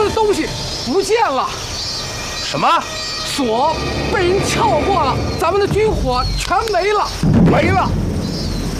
的东西不见了。 什么？ 锁被人撬过了，咱们的军火全没了。 没了。